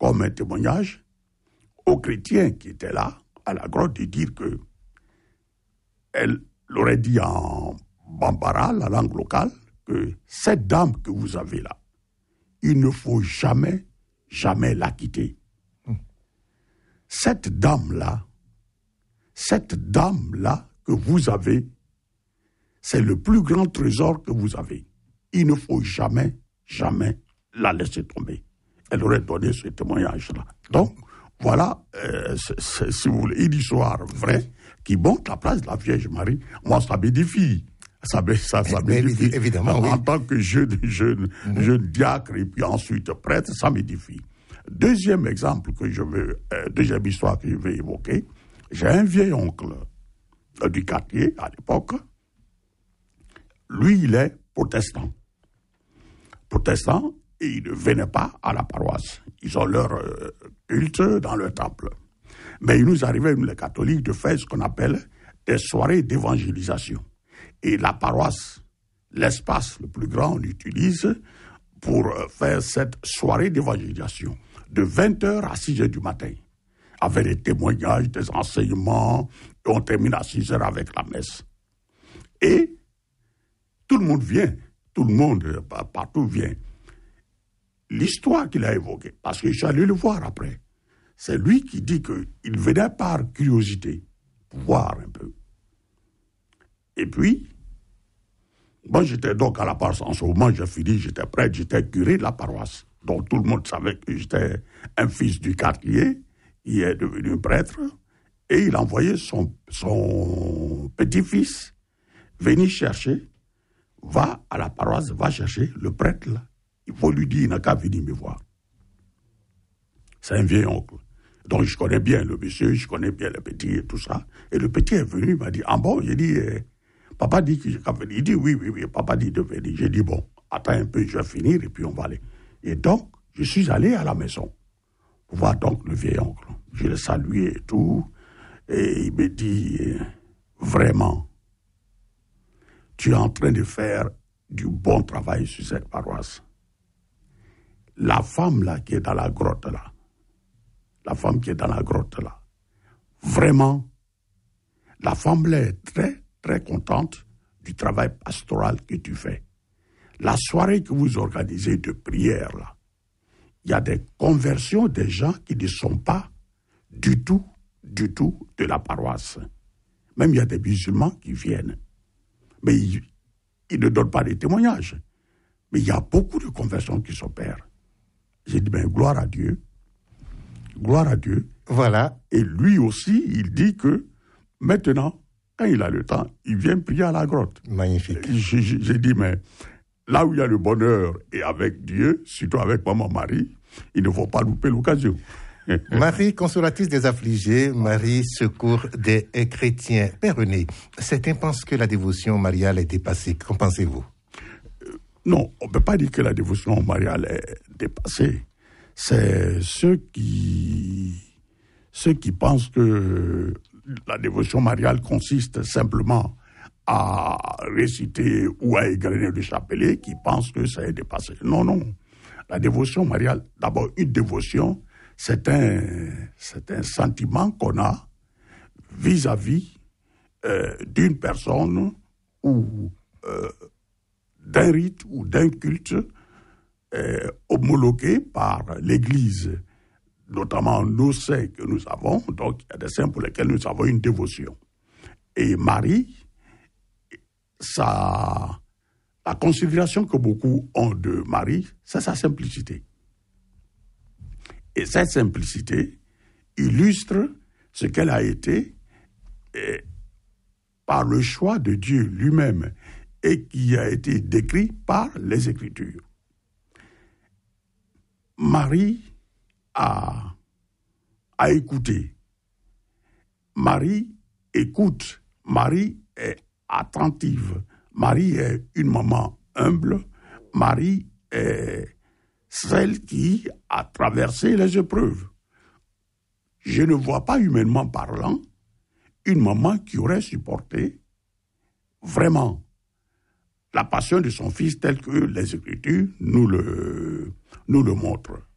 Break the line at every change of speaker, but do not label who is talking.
comme un témoignage aux chrétiens qui étaient là, à la grotte, de dire que elle aurait dit en bambara, la langue locale, que cette dame que vous avez là, il ne faut jamais la quitter. Cette dame-là que vous avez, c'est le plus grand trésor que vous avez. Il ne faut jamais la laisser tomber. Elle aurait donné ce témoignage-là. Donc, voilà, si vous voulez, une histoire vraie qui montre la place de la Vierge Marie. Moi, ça m'édifie. Ça m'édifie.
Évidemment, oui.
En tant que jeune diacre et puis ensuite prêtre, ça m'édifie. Deuxième histoire que je veux évoquer, j'ai un vieil oncle du quartier à l'époque. Lui, il est protestant. Et ils ne venaient pas à la paroisse. Ils ont leur culte dans leur temple. Mais il nous arrivait, nous les catholiques, de faire ce qu'on appelle des soirées d'évangélisation. Et la paroisse, l'espace le plus grand, on l'utilise pour faire cette soirée d'évangélisation de 20h à 6h du matin, avec des témoignages, des enseignements, et on termine à 6h avec la messe. Et tout le monde vient, partout vient. L'histoire qu'il a évoquée, parce que je suis allé le voir après, c'est lui qui dit qu'il venait par curiosité, pour voir un peu. Et puis, moi j'étais donc à la paroisse, en ce moment j'ai fini, j'étais prêtre, j'étais curé de la paroisse. Donc tout le monde savait que j'étais un fils du quartier, qui est devenu prêtre, et il envoyait son petit-fils venir chercher, va à la paroisse, va chercher le prêtre là. Il faut lui dire, il n'a qu'à venir me voir. C'est un vieil oncle. Donc je connais bien le monsieur, je connais bien le petit et tout ça. Et le petit est venu, il m'a dit, ah bon, j'ai dit, papa dit que j'ai qu'à venir. Il dit, oui, papa dit de venir. J'ai dit, bon, attends un peu, je vais finir et puis on va aller. Et donc, je suis allé à la maison pour voir donc le vieil oncle. Je l'ai salué et tout. Et il me dit, vraiment, tu es en train de faire du bon travail sur cette paroisse. La femme là qui est dans la grotte là, vraiment, la femme là est très, très contente du travail pastoral que tu fais. La soirée que vous organisez de prière là, il y a des conversions des gens qui ne sont pas du tout de la paroisse. Même il y a des musulmans qui viennent. Mais ils ne donnent pas des témoignages. Mais il y a beaucoup de conversions qui s'opèrent. J'ai dit, gloire à Dieu.
Voilà.
Et lui aussi, il dit que maintenant, quand il a le temps, il vient prier à la grotte.
Magnifique.
J'ai dit, mais là où il y a le bonheur et avec Dieu, surtout avec maman Marie, il ne faut pas louper l'occasion.
Marie, consolatrice des affligés, Marie, secours des chrétiens. Père René, certains pensent que la dévotion mariale est dépassée. Qu'en pensez-vous?
Non, on ne peut pas dire que la dévotion mariale est dépassée. C'est ceux qui pensent que la dévotion mariale consiste simplement à réciter ou à égrener le chapelet qui pensent que ça est dépassé. Non. La dévotion mariale, d'abord, une dévotion, c'est un sentiment qu'on a vis-à-vis d'une personne ou d'un rite ou d'un culte homologué par l'Église, notamment nos saints que nous avons. Donc, il y a des saints pour lesquels nous avons une dévotion. Et Marie, la considération que beaucoup ont de Marie, c'est sa simplicité. Et cette simplicité illustre ce qu'elle a été par le choix de Dieu lui-même et qui a été décrit par les Écritures. Marie a écouté. Marie écoute. Marie est attentive. Marie est une maman humble. Marie est celle qui a traversé les épreuves. Je ne vois pas, humainement parlant, une maman qui aurait supporté vraiment la passion de son fils telle que les Écritures nous le montrent.